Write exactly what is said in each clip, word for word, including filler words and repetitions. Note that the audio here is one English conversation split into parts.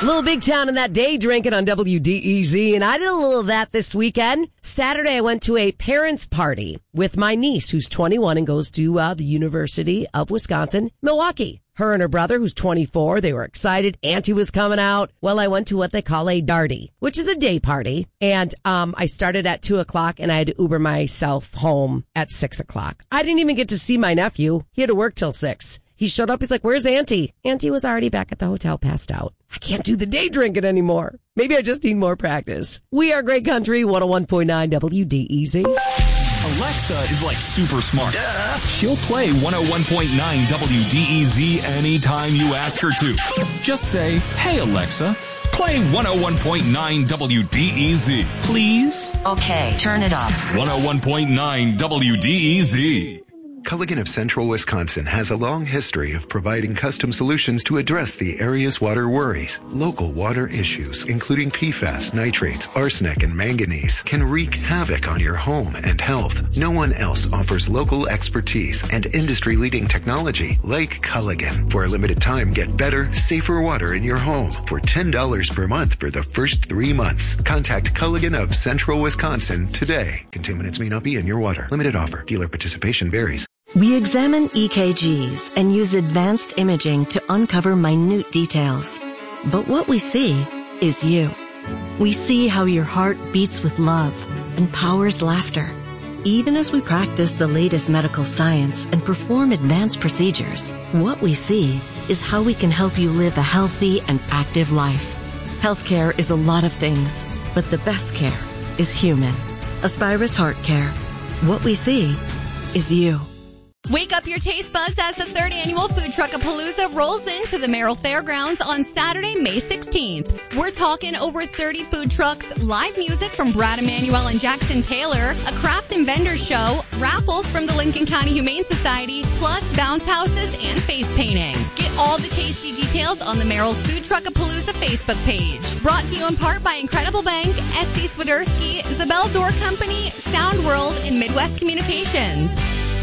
Little Big Town and that day drinking on W D E Z, and I did a little of that this weekend. Saturday, I went to a parents' party with my niece, who's twenty-one and goes to uh, the University of Wisconsin, Milwaukee. Her and her brother, who's twenty-four, they were excited. Auntie was coming out. Well, I went to what they call a darty, which is a day party. And um I started at two o'clock, and I had to Uber myself home at six o'clock. I didn't even get to see my nephew. He had to work till six. He showed up. He's like, where's Auntie? Auntie was already back at the hotel, passed out. I can't do the day drinking anymore. Maybe I just need more practice. We are Great Country, one oh one point nine W D E Z. Alexa is like super smart. Duh. She'll play one oh one point nine W D E Z anytime you ask her to. Just say, hey, Alexa, play one oh one point nine W D E Z, please. Okay, turn it up. one oh one point nine W D E Z. Culligan of Central Wisconsin has a long history of providing custom solutions to address the area's water worries. Local water issues, including P FAS, nitrates, arsenic, and manganese, can wreak havoc on your home and health. No one else offers local expertise and industry-leading technology like Culligan. For a limited time, get better, safer water in your home for ten dollars per month for the first three months. Contact Culligan of Central Wisconsin today. Contaminants may not be in your water. Limited offer. Dealer participation varies. We examine E K Gs and use advanced imaging to uncover minute details. But what we see is you. We see how your heart beats with love and powers laughter. Even as we practice the latest medical science and perform advanced procedures, what we see is how we can help you live a healthy and active life. Healthcare is a lot of things, but the best care is human. Aspirus Heart Care. What we see is you. Wake up your taste buds as the third annual Food Truckapalooza rolls into the Merrill Fairgrounds on Saturday, May sixteenth. We're talking over thirty food trucks, live music from Brad Emanuel and Jackson Taylor, a craft and vendor show, raffles from the Lincoln County Humane Society, plus bounce houses and face painting. Get all the tasty details on the Merrill's Food Truckapalooza Facebook page. Brought to you in part by Incredible Bank, S C Swiderski, Zabel Door Company, Sound World, and Midwest Communications.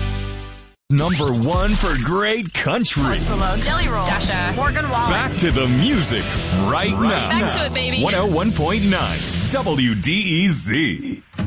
Number one for Great Country. Post Malone, Jelly Roll, Dasha, Morgan Wallen. Back to the music right, right now. Back to it, baby. one oh one point nine W D E Z.